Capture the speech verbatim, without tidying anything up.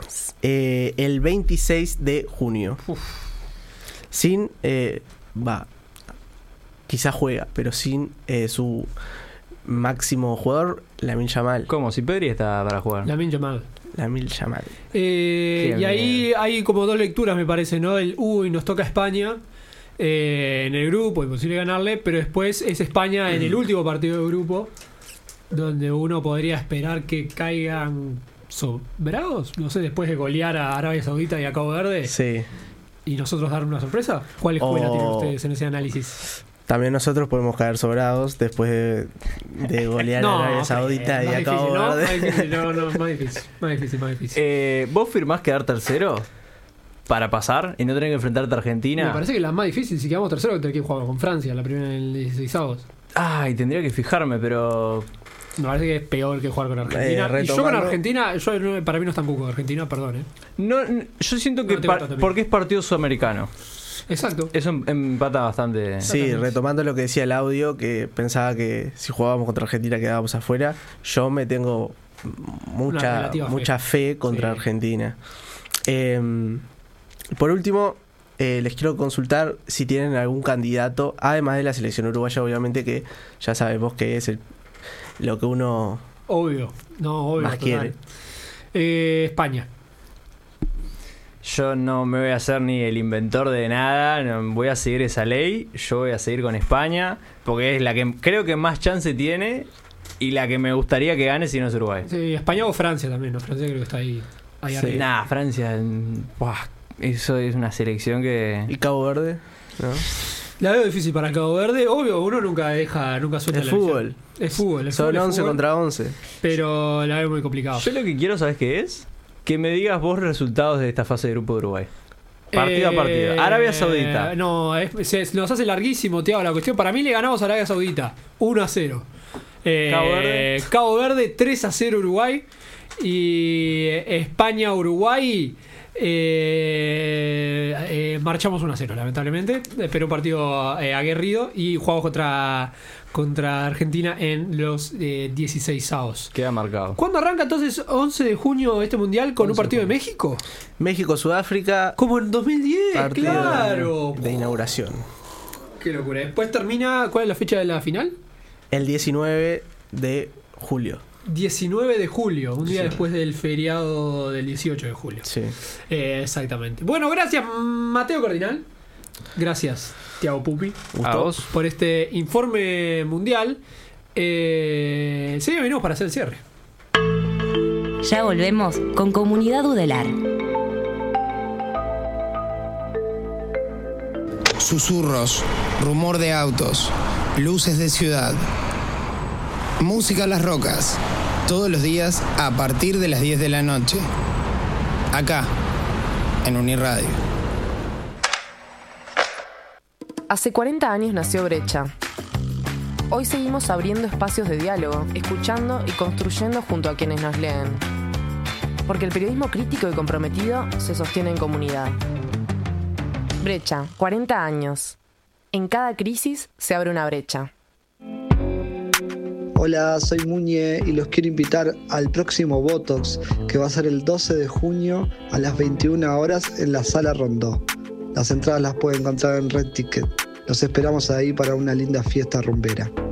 eh, el veintiséis de junio. Uf. Sin, eh, va, quizás juega, pero sin eh, su máximo jugador, Lamine Yamal. ¿Cómo? Si Pedri está para jugar. Lamine Yamal. Lamine Yamal. Eh, y ahí hay como dos lecturas, me parece, ¿no? El uy, nos toca España eh, en el grupo, imposible ganarle, pero después es España en el último partido del grupo, donde uno podría esperar que caigan sobrados, no sé, después de golear a Arabia Saudita y a Cabo Verde. Sí. ¿Y nosotros dar una sorpresa? ¿Cuál escuela O... tienen ustedes en ese análisis? También nosotros podemos caer sobrados después de, de golear no, a Arabia Saudita eh, y a Cabo ¿no? Verde. Más difícil, no, no, más difícil, más difícil, más difícil. Eh, ¿Vos firmás quedar tercero para pasar y no tener que enfrentarte a Argentina? Me parece que la más difícil, si quedamos tercero, que tener que jugar con Francia, la primera en el dieciséisavos. Ay, tendría que fijarme, pero... Me parece que es peor que jugar con Argentina. Eh, y yo con Argentina, yo, para mí no es tan cuco Argentina, perdón. ¿eh? No, yo siento que no par, porque es partido sudamericano. Exacto. Eso empata bastante. Sí, retomando lo que decía el audio, que pensaba que si jugábamos contra Argentina quedábamos afuera. Yo me tengo mucha, mucha fe, fe contra sí. Argentina. Eh, por último, eh, les quiero consultar si tienen algún candidato, además de la selección uruguaya, obviamente, que ya sabemos que es el lo que uno obvio no obvio más quiere. eh, España. Yo no me voy a hacer ni el inventor de nada, no voy a seguir esa ley, yo voy a seguir con España porque es la que creo que más chance tiene y la que me gustaría que gane si no es Uruguay. Sí, España o Francia también, ¿no? Francia creo que está ahí, ahí sí. arriba. Nah, Francia, buah, eso es una selección que... ¿Y Cabo Verde? ¿No? La veo difícil para Cabo Verde. Obvio, uno nunca deja, nunca suelta el la fútbol. Elección. Es fútbol. Es Son fútbol, once fútbol, contra once. Pero la veo muy complicado. Yo lo que quiero, ¿sabes qué es? Que me digas vos resultados de esta fase de grupo de Uruguay. Partido eh, a partido. Arabia Saudita. No, es, se, nos hace larguísimo, Tiago, la cuestión. Para mí le ganamos a Arabia Saudita uno a cero. Eh, Cabo Verde. Cabo Verde tres a cero Uruguay. Y España-Uruguay... Eh, eh, marchamos uno a cero, lamentablemente, pero un partido eh, aguerrido y jugamos contra, contra Argentina en los eh, dieciseisavos. Queda marcado. ¿Cuándo arranca entonces once de junio este mundial con un partido de México? México-Sudáfrica. Como en dos mil diez, partido claro. De, de inauguración. Qué locura. Después termina, ¿cuál es la fecha de la final? El diecinueve de julio. diecinueve de julio, un día sí. después del feriado del dieciocho de julio. Sí. Eh, exactamente. Bueno, gracias Mateo Cardinal. Gracias Tiago Pupi. A vos. Por este informe mundial. Eh, sí, venimos para hacer el cierre. Ya volvemos con Comunidad Udelar. Susurros, rumor de autos, luces de ciudad. Música a las rocas, todos los días a partir de las diez de la noche. Acá, en Uniradio. Hace cuarenta años nació Brecha. Hoy seguimos abriendo espacios de diálogo, escuchando y construyendo junto a quienes nos leen. Porque el periodismo crítico y comprometido se sostiene en comunidad. Brecha, cuarenta años. En cada crisis se abre una brecha. Hola, soy Muñe y los quiero invitar al próximo Botox, que va a ser el doce de junio a las veintiuna horas en la Sala Rondó. Las entradas las pueden encontrar en Red Ticket. Los esperamos ahí para una linda fiesta rumbera.